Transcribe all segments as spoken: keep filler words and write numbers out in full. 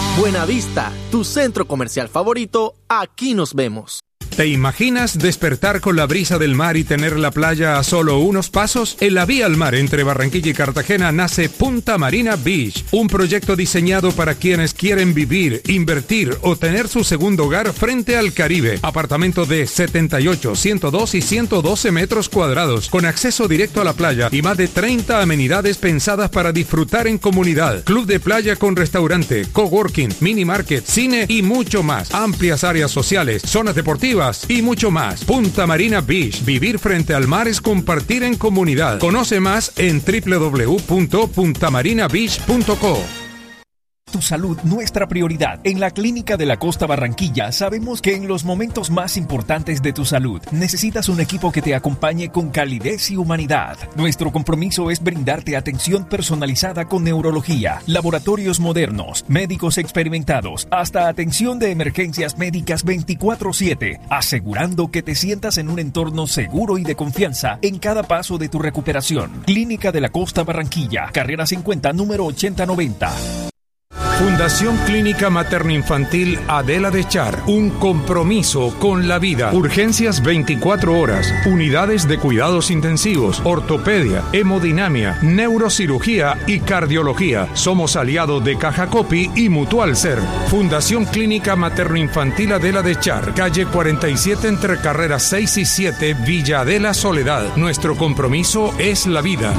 Buenavista, tu centro comercial favorito, aquí nos vemos. ¿Te imaginas despertar con la brisa del mar y tener la playa a solo unos pasos? En la vía al mar entre Barranquilla y Cartagena nace Punta Marina Beach, un proyecto diseñado para quienes quieren vivir, invertir o tener su segundo hogar frente al Caribe. Apartamento de setenta y ocho, ciento dos y ciento doce metros cuadrados, con acceso directo a la playa y más de treinta amenidades pensadas para disfrutar en comunidad. Club de playa con restaurante, coworking, mini market, cine y mucho más. Amplias áreas sociales, zonas deportivas y mucho más. Punta Marina Beach. Vivir frente al mar es compartir en comunidad. Conoce más en doble u doble u doble u punto punta marina beach punto co. Tu salud, nuestra prioridad. En la Clínica de la Costa Barranquilla sabemos que en los momentos más importantes de tu salud necesitas un equipo que te acompañe con calidez y humanidad. Nuestro compromiso es brindarte atención personalizada con neurología, laboratorios modernos, médicos experimentados, hasta atención de emergencias médicas veinticuatro siete, asegurando que te sientas en un entorno seguro y de confianza en cada paso de tu recuperación. Clínica de la Costa Barranquilla, carrera cincuenta, número ochenta noventa. Fundación Clínica Materno-Infantil Adela de Char, un compromiso con la vida. Urgencias veinticuatro horas, unidades de cuidados intensivos, ortopedia, hemodinamia, neurocirugía y cardiología. Somos aliados de Caja Copi y Mutual Ser. Fundación Clínica Materno-Infantil Adela de Char, calle cuarenta y siete entre carreras seis y siete, Villa Adela Soledad. Nuestro compromiso es la vida.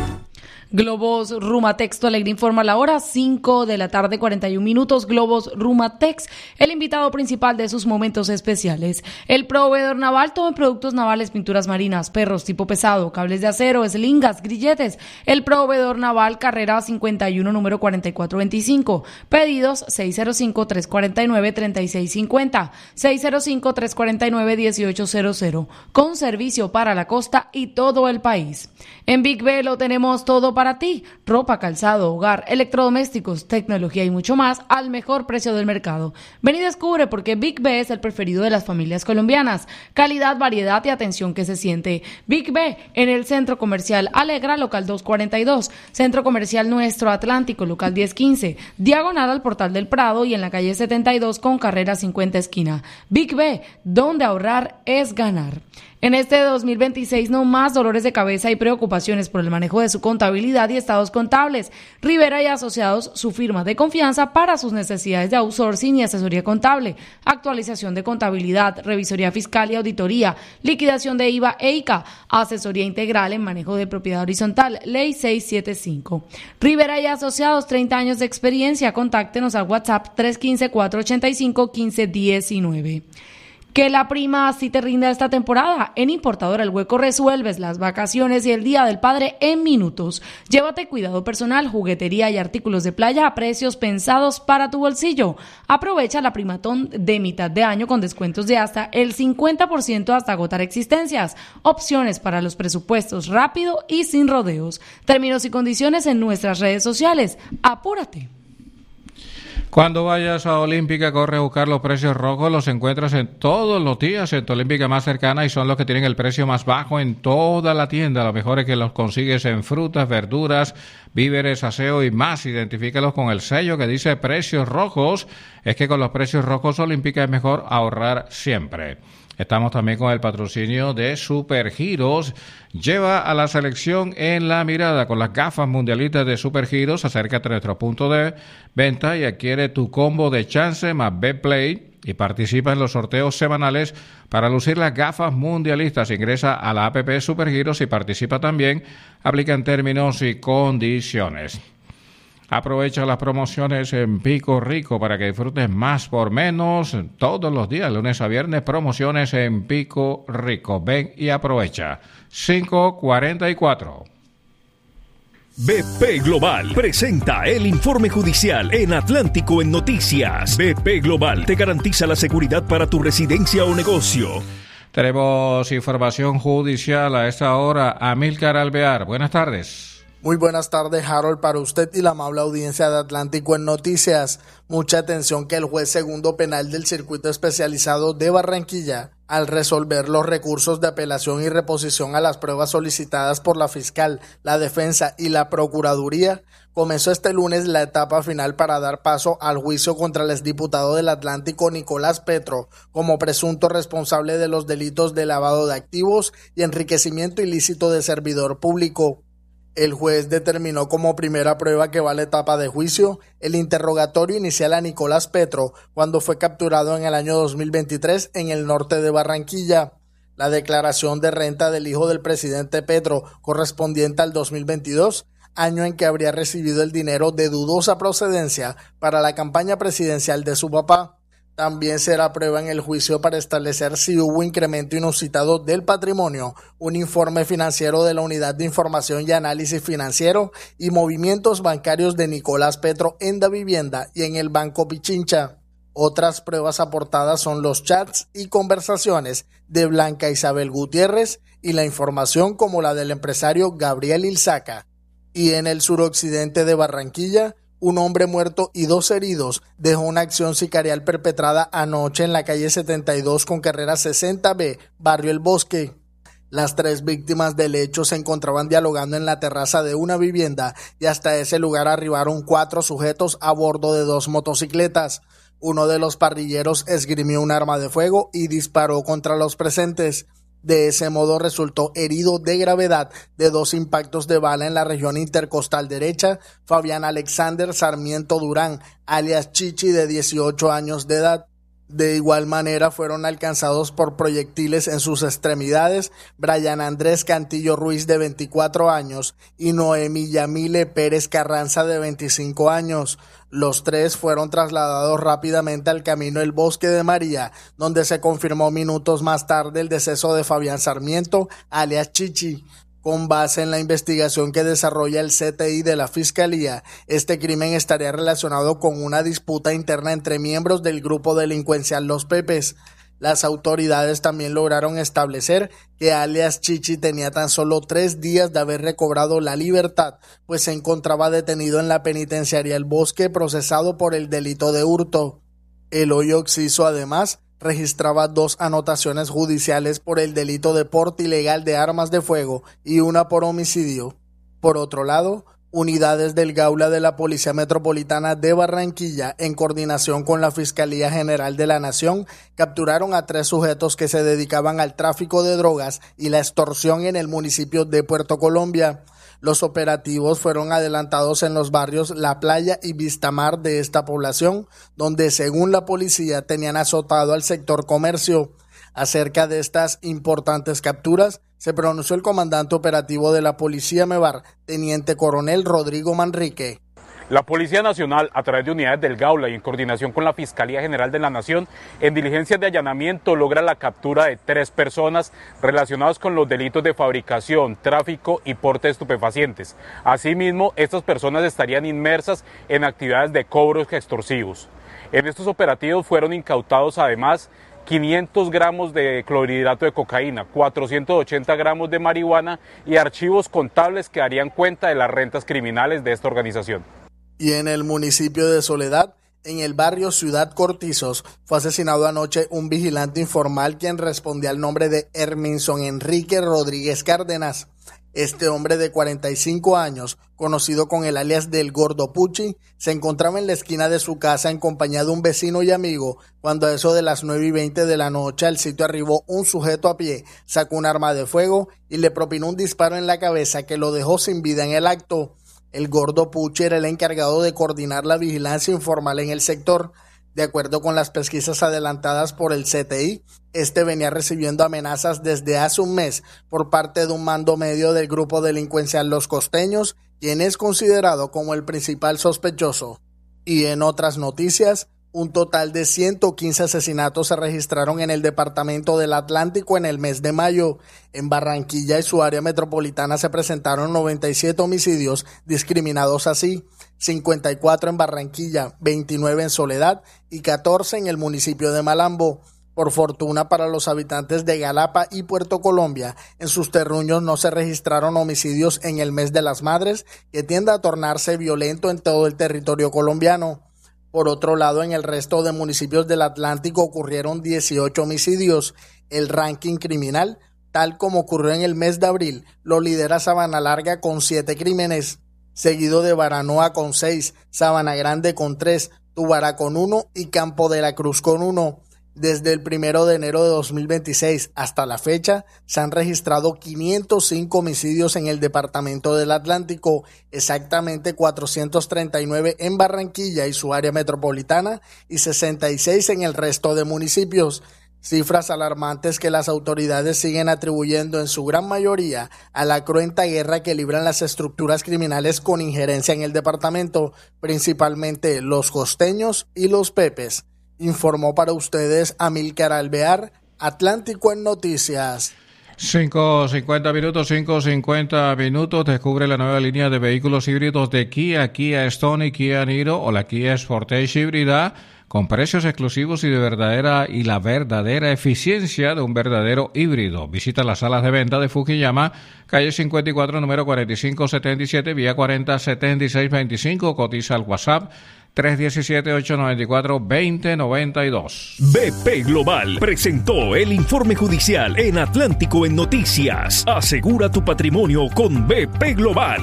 Globos Rumatex, tu alegre informa la hora, cinco de la tarde, cuarenta y un minutos. Globos Rumatex, el invitado principal de sus momentos especiales. El proveedor naval, todo en productos navales, pinturas marinas, perros tipo pesado, cables de acero, eslingas, grilletes. El proveedor naval, carrera cincuenta y uno, número cuarenta y cuatro veinticinco. Pedidos seis cero cinco, tres cuatro nueve, tres seis cinco cero, seis cero cinco, tres cuatro nueve, uno ocho cero cero. Con servicio para la costa y todo el país. En Big B lo tenemos todo para ti: ropa, calzado, hogar, electrodomésticos, tecnología y mucho más al mejor precio del mercado. Ven y descubre por qué Big B es el preferido de las familias colombianas. Calidad, variedad y atención que se siente. Big B en el Centro Comercial Alegra, local doscientos cuarenta y dos, Centro Comercial Nuestro Atlántico, local diez quince, diagonal al Portal del Prado, y en la calle setenta y dos con carrera cincuenta esquina. Big B, donde ahorrar es ganar. En este dos mil veintiséis, no más dolores de cabeza y preocupaciones por el manejo de su contabilidad y estados contables. Rivera y Asociados, su firma de confianza para sus necesidades de outsourcing y asesoría contable, actualización de contabilidad, revisoría fiscal y auditoría, liquidación de I V A e I C A, asesoría integral en manejo de propiedad horizontal, ley seiscientos setenta y cinco. Rivera y Asociados, treinta años de experiencia. Contáctenos al WhatsApp tres uno cinco, cuatro ocho cinco, uno cinco uno nueve. Que la prima sí te rinda esta temporada. En Importadora El Hueco resuelves las vacaciones y el Día del Padre en minutos. Llévate cuidado personal, juguetería y artículos de playa a precios pensados para tu bolsillo. Aprovecha la primatón de mitad de año con descuentos de hasta el cincuenta por ciento hasta agotar existencias. Opciones para los presupuestos rápido y sin rodeos. Términos y condiciones en nuestras redes sociales. Apúrate. Cuando vayas a Olímpica, corre a buscar los precios rojos. Los encuentras en todos los días en tu Olímpica más cercana y son los que tienen el precio más bajo en toda la tienda. Lo mejor es que los consigues en frutas, verduras, víveres, aseo y más. Identifícalos con el sello que dice precios rojos. Es que con los precios rojos Olímpica es mejor ahorrar siempre. Estamos también con el patrocinio de Supergiros. Lleva a la selección en la mirada con las gafas mundialistas de Supergiros. Acércate a nuestro punto de venta y adquiere tu combo de chance más Betplay y participa en los sorteos semanales para lucir las gafas mundialistas. Ingresa a la app Supergiros y participa también. Aplican términos y condiciones. Aprovecha las promociones en Pico Rico para que disfrutes más por menos todos los días, lunes a viernes, promociones en Pico Rico. Ven y aprovecha. cinco cuarenta y cuatro. B P Global presenta el informe judicial en Atlántico en Noticias. B P Global te garantiza la seguridad para tu residencia o negocio. Tenemos información judicial a esta hora. Amílcar Alvear, buenas tardes. Muy buenas tardes, Harold, para usted y la amable audiencia de Atlántico en Noticias. Mucha atención que el juez segundo penal del Circuito Especializado de Barranquilla Al resolver los recursos de apelación y reposición a las pruebas solicitadas por la fiscal, la defensa y la procuraduría, comenzó este lunes la etapa final para dar paso al juicio contra el exdiputado del Atlántico Nicolás Petro como presunto responsable de los delitos de lavado de activos y enriquecimiento ilícito de servidor público. El juez determinó como primera prueba que va a la etapa de juicio el interrogatorio inicial a Nicolás Petro cuando fue capturado en el año dos mil veintitrés en el norte de Barranquilla. La declaración de renta del hijo del presidente Petro, correspondiente al dos mil veintidós, año en que habría recibido el dinero de dudosa procedencia para la campaña presidencial de su papá. También será prueba en el juicio para establecer si hubo incremento inusitado del patrimonio, un informe financiero de la Unidad de Información y Análisis Financiero y movimientos bancarios de Nicolás Petro en Davivienda y en el Banco Pichincha. Otras pruebas aportadas son los chats y conversaciones de Blanca Isabel Gutiérrez y la información como la del empresario Gabriel Ilzaca. Y en el suroccidente de Barranquilla, un hombre muerto y dos heridos dejó una acción sicarial perpetrada anoche en la calle setenta y dos con carrera sesenta B, barrio El Bosque. Las tres víctimas del hecho se encontraban dialogando en la terraza de una vivienda y hasta ese lugar arribaron cuatro sujetos a bordo de dos motocicletas. Uno de los parrilleros esgrimió un arma de fuego y disparó contra los presentes. De ese modo resultó herido de gravedad de dos impactos de bala en la región intercostal derecha Fabián Alexander Sarmiento Durán, alias Chichi, de dieciocho años de edad. De igual manera fueron alcanzados por proyectiles en sus extremidades Brian Andrés Cantillo Ruiz, de veinticuatro años, y Noemi Yamile Pérez Carranza, de veinticinco años. Los tres fueron trasladados rápidamente al camino El Bosque de María, donde se confirmó minutos más tarde el deceso de Fabián Sarmiento, alias Chichi. Con base en la investigación que desarrolla el C T I de la Fiscalía, este crimen estaría relacionado con una disputa interna entre miembros del grupo delincuencial Los Pepes. Las autoridades también lograron establecer que alias Chichi tenía tan solo tres días de haber recobrado la libertad, pues se encontraba detenido en la penitenciaría El Bosque procesado por el delito de hurto. El hoyo Oxiso además registraba dos anotaciones judiciales por el delito de porte ilegal de armas de fuego y una por homicidio. Por otro lado, unidades del Gaula de la Policía Metropolitana de Barranquilla, en coordinación con la Fiscalía General de la Nación, capturaron a tres sujetos que se dedicaban al tráfico de drogas y la extorsión en el municipio de Puerto Colombia. Los operativos fueron adelantados en los barrios La Playa y Vistamar de esta población, donde según la policía tenían azotado al sector comercio. Acerca de estas importantes capturas, se pronunció el comandante operativo de la Policía Mevar, Teniente Coronel Rodrigo Manrique. La Policía Nacional, a través de unidades del Gaula y en coordinación con la Fiscalía General de la Nación, en diligencias de allanamiento logra la captura de tres personas relacionadas con los delitos de fabricación, tráfico y porte de estupefacientes. Asimismo, estas personas estarían inmersas en actividades de cobros extorsivos. En estos operativos fueron incautados además quinientos gramos de clorhidrato de cocaína, cuatrocientos ochenta gramos de marihuana y archivos contables que darían cuenta de las rentas criminales de esta organización. Y en el municipio de Soledad, en el barrio Ciudad Cortizos, fue asesinado anoche un vigilante informal quien respondía al nombre de Herminson Enrique Rodríguez Cárdenas. Este hombre de cuarenta y cinco años, conocido con el alias del Gordo Pucci, se encontraba en la esquina de su casa en compañía de un vecino y amigo, cuando a eso de las nueve y veinte de la noche al sitio arribó un sujeto a pie, sacó un arma de fuego y le propinó un disparo en la cabeza que lo dejó sin vida en el acto. El Gordo Pucci era el encargado de coordinar la vigilancia informal en el sector. De acuerdo con las pesquisas adelantadas por el C T I, este venía recibiendo amenazas desde hace un mes por parte de un mando medio del grupo delincuencial Los Costeños, quien es considerado como el principal sospechoso. Y en otras noticias, un total de ciento quince asesinatos se registraron en el departamento del Atlántico en el mes de mayo. En Barranquilla y su área metropolitana se presentaron noventa y siete homicidios discriminados así, cincuenta y cuatro en Barranquilla, veintinueve en Soledad y catorce en el municipio de Malambo. Por fortuna para los habitantes de Galapa y Puerto Colombia, en sus terruños no se registraron homicidios en el mes de las madres, que tiende a tornarse violento en todo el territorio colombiano. Por otro lado, en el resto de municipios del Atlántico ocurrieron dieciocho homicidios. El ranking criminal, tal como ocurrió en el mes de abril, lo lidera Sabana Larga con siete crímenes, seguido de Baranoa con seis, Sabana Grande con tres, Tubará con uno y Campo de la Cruz con uno. Desde el primero de enero de dos mil veintiséis hasta la fecha, se han registrado quinientos cinco homicidios en el departamento del Atlántico, exactamente cuatrocientos treinta y nueve en Barranquilla y su área metropolitana y sesenta y seis en el resto de municipios. Cifras alarmantes que las autoridades siguen atribuyendo en su gran mayoría a la cruenta guerra que libran las estructuras criminales con injerencia en el departamento, principalmente los costeños y los pepes. Informó para ustedes Amílcar Alvear, Atlántico en Noticias. cinco cincuenta minutos, cinco cincuenta minutos. Descubre la nueva línea de vehículos híbridos de Kia, Kia Stone y Kia Niro o la Kia Sportage híbrida con precios exclusivos y de verdadera y la verdadera eficiencia de un verdadero híbrido. Visita las salas de venta de Fukuyama, calle cincuenta y cuatro, número cuarenta y cinco setenta y siete, vía cuarenta setenta y seis veinticinco. Cotiza al WhatsApp tres uno siete, ocho nueve cuatro, dos cero nueve dos. B P Global presentó el informe judicial en Atlántico en Noticias. Asegura tu patrimonio con B P Global.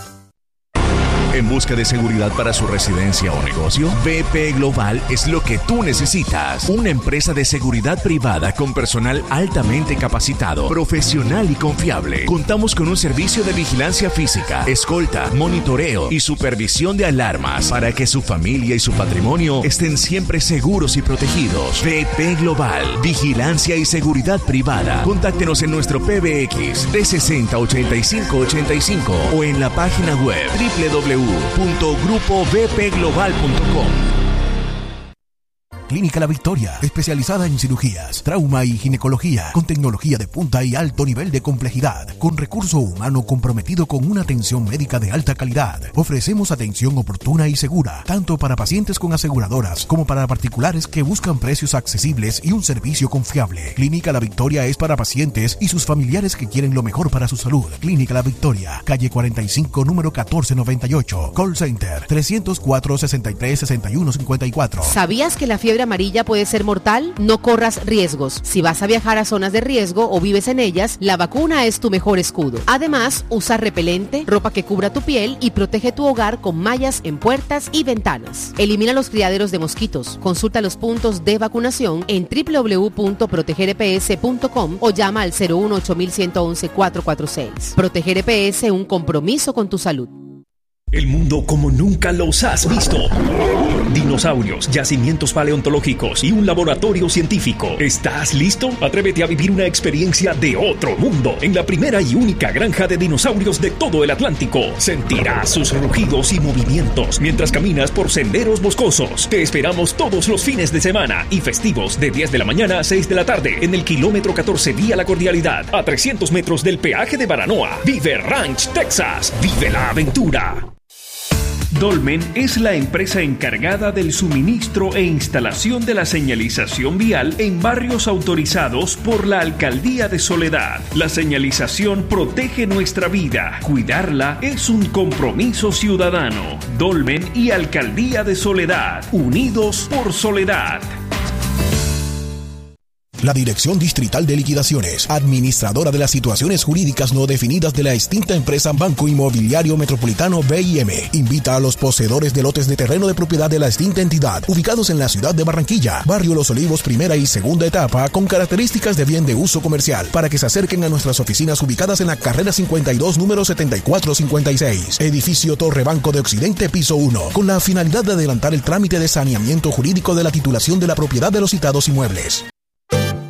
¿En busca de seguridad para su residencia o negocio? B P Global es lo que tú necesitas. Una empresa de seguridad privada con personal altamente capacitado, profesional y confiable. Contamos con un servicio de vigilancia física, escolta, monitoreo y supervisión de alarmas para que su familia y su patrimonio estén siempre seguros y protegidos. B P Global, vigilancia y seguridad privada. Contáctenos en nuestro P B X trescientos sesenta, ochenta y cinco ochenta y cinco o en la página web doble u doble u doble u punto grupo b p global punto com. Clínica La Victoria, especializada en cirugías, trauma y ginecología, con tecnología de punta y alto nivel de complejidad, con recurso humano comprometido con una atención médica de alta calidad. Ofrecemos atención oportuna y segura, tanto para pacientes con aseguradoras como para particulares que buscan precios accesibles y un servicio confiable. Clínica La Victoria es para pacientes y sus familiares que quieren lo mejor para su salud. Clínica La Victoria, calle cuarenta y cinco, número catorce noventa y ocho. Call Center trescientos cuatro, sesenta y tres, sesenta y uno cincuenta y cuatro. ¿Sabías que la fiebre amarilla puede ser mortal? No corras riesgos. Si vas a viajar a zonas de riesgo o vives en ellas, la vacuna es tu mejor escudo. Además, usa repelente, ropa que cubra tu piel y protege tu hogar con mallas en puertas y ventanas. Elimina los criaderos de mosquitos. Consulta los puntos de vacunación en doble u doble u doble u punto proteger e pe ese punto com o llama al cero uno, ocho uno uno uno, cuatro cuatro seis. Proteger E P S, un compromiso con tu salud. El mundo como nunca los has visto. Dinosaurios, yacimientos paleontológicos y un laboratorio científico. ¿Estás listo? Atrévete a vivir una experiencia de otro mundo en la primera y única granja de dinosaurios de todo el Atlántico. Sentirás sus rugidos y movimientos mientras caminas por senderos boscosos. Te esperamos todos los fines de semana y festivos de diez de la mañana a seis de la tarde en el kilómetro catorce vía La Cordialidad, a trescientos metros del peaje de Baranoa. Vive Ranch, Texas. Vive la aventura. Dolmen es la empresa encargada del suministro e instalación de la señalización vial en barrios autorizados por la Alcaldía de Soledad. La señalización protege nuestra vida. Cuidarla es un compromiso ciudadano. Dolmen y Alcaldía de Soledad, unidos por Soledad. La Dirección Distrital de Liquidaciones, administradora de las situaciones jurídicas no definidas de la extinta empresa Banco Inmobiliario Metropolitano B I M, invita a los poseedores de lotes de terreno de propiedad de la extinta entidad, ubicados en la ciudad de Barranquilla, barrio Los Olivos, primera y segunda etapa, con características de bien de uso comercial, para que se acerquen a nuestras oficinas ubicadas en la carrera cincuenta y dos, número setenta y cuatro cincuenta y seis, edificio Torre Banco de Occidente, piso uno, con la finalidad de adelantar el trámite de saneamiento jurídico de la titulación de la propiedad de los citados inmuebles.